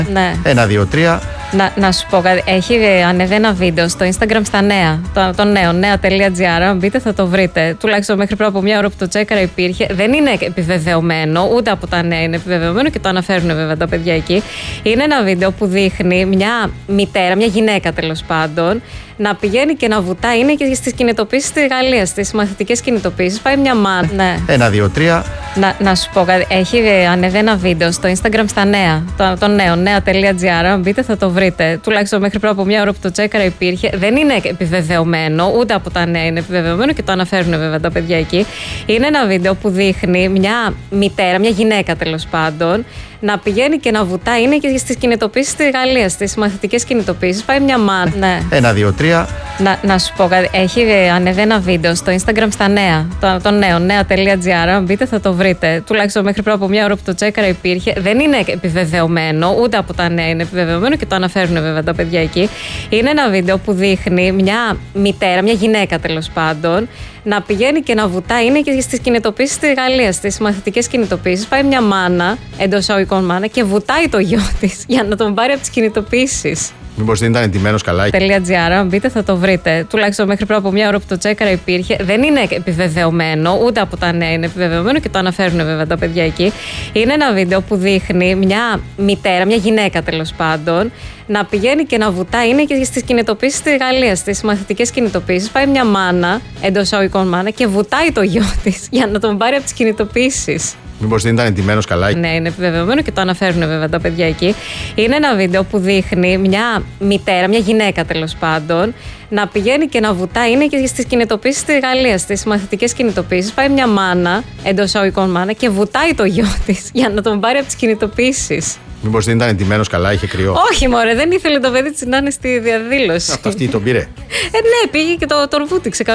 Ναι. 1, 2, 3. Να σου πω κάτι. Έχει ανέβει ένα βίντεο στο Instagram στα νέα. Το νέο, νέα.gr. Αν μπείτε θα το βρείτε. Τουλάχιστον μέχρι πριν από μια ώρα που το τσέκαρα υπήρχε. Δεν είναι επιβεβαιωμένο, ούτε από τα νέα είναι επιβεβαιωμένο και το αναφέρουν βέβαια τα παιδιά εκεί. Είναι ένα βίντεο που δείχνει μια μητέρα, μια γυναίκα τέλος πάντων, να πηγαίνει και να βουτάει. Είναι και στις κινητοποίησεις στη Γαλλία, στις μαθητικές κινητοποίησεις. Πάει μια μάνα. Ναι. 1, 2, 3. Να σου πω κάτι. Έχει ανέβει ένα βίντεο στο Instagram στα νέα. Το νέο, νέα.gr. Αν μπείτε θα το βρείτε. Τουλάχιστον μέχρι πριν από μια ώρα που το τσέκαρα υπήρχε. Δεν είναι επιβεβαιωμένο, ούτε από τα νέα είναι επιβεβαιωμένο και το αναφέρουν βέβαια τα παιδιά εκεί. Είναι ένα βίντεο που δείχνει μια μητέρα, μια γυναίκα τέλος πάντων, να πηγαίνει και να βουτάει. Είναι και στις κινητοποίησεις στη Γαλλία, στις μαθητικές κινητοποίησεις. Πάει μια μάνα. Ναι. 1, 2, 3. Να σου πω κάτι. Έχει ανέβει ένα βίντεο στο Instagram στα νέα. Το νέο, νέα.gr. Αν μπείτε θα το βρείτε. Τουλάχιστον μέχρι πριν από μια ώρα που το τσέκαρα υπήρχε. Δεν είναι επιβεβαιωμένο, ούτε από τα νέα είναι επιβεβαιωμένο και το αναφέρουν βέβαια τα παιδιά εκεί. Είναι ένα βίντεο που δείχνει μια μητέρα, μια γυναίκα τέλος πάντων, να πηγαίνει και να βουτάει. Είναι και στις κινητοποίησεις στη Γαλλία, στις μαθητικές κινητοποίησεις. Πάει μια μάνα, εντός εισαγωγικών μάνα, και βουτάει το γιο της για να τον πάρει από τις κινητοποίησεις. Μήπως δεν ήταν εντυμένος καλά? .gr. Αν μπείτε θα το βρείτε. Τουλάχιστον μέχρι πριν από μια ώρα που το τσέκαρα υπήρχε. Δεν είναι επιβεβαιωμένο, ούτε από τα νέα είναι επιβεβαιωμένο και το αναφέρουν βέβαια τα παιδιά εκεί. Είναι ένα βίντεο που δείχνει μια μητέρα, μια γυναίκα τέλος πάντων, να πηγαίνει και να βουτάει. Είναι και στις κινητοποίησεις στη Γαλλία, στις μαθητικές κινητοποίησεις. Πάει μια μάνα, εντός εισαγωγικών μάνα, και βουτάει το γιο της για να τον πάρει από τις κινητοποίησεις. Μήπως δεν ήταν εντυμένος καλά? Ναι, είναι επιβεβαιωμένο και το αναφέρουν βέβαια τα παιδιά εκεί. Είναι ένα βίντεο που δείχνει μια μητέρα, μια γυναίκα τέλος πάντων, να πηγαίνει και να βουτάει. Είναι και στις κινητοποίησεις στη Γαλλία, στις μαθητικές κινητοποίησεις. Πάει μια μάνα, εντός εισαγωγικών μάνα, και βουτάει το γιο της για να τον πάρει από τις κινητοποίησεις. Μήπως δεν ήταν εντυμένος καλά, είχε κρυό? Όχι, μωρέ, δεν ήθελε το παιδί της να είναι στη διαδήλωση. Αυτή τον πήρε. Ναι, πήγε και τον βούτυξε.